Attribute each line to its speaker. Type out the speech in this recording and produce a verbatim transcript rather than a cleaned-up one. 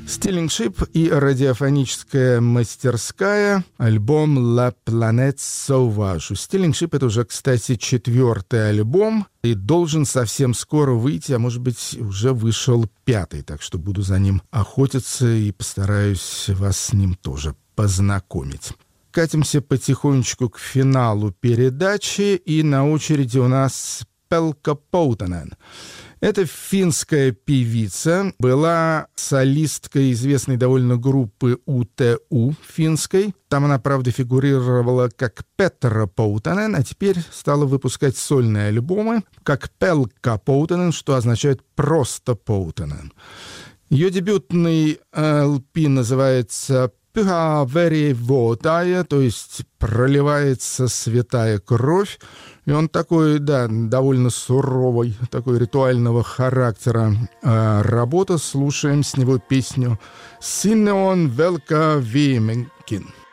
Speaker 1: Stealing Ship и радиофоническая мастерская, альбом La Planète Sauvage. Stealing Ship — это уже, кстати, четвертый альбом и должен совсем скоро выйти, а может быть, уже вышел пятый, так что буду за ним охотиться и постараюсь вас с ним тоже познакомить. Катимся потихонечку к финалу передачи, и на очереди у нас Пелка Поутанен. Это финская певица, была солисткой известной довольно группы ю ти ю финской. Там она, правда, фигурировала как Петра Поутанен, а теперь стала выпускать сольные альбомы как Пелка Поутанен, что означает «просто Поутанен». Ее дебютный эл пи называется «Pyhä veri vuotaa», то есть «проливается святая кровь». И он такой, да, довольно суровый, такой ритуального характера э, работа. Слушаем с него песню «Sinne on velka viimekin».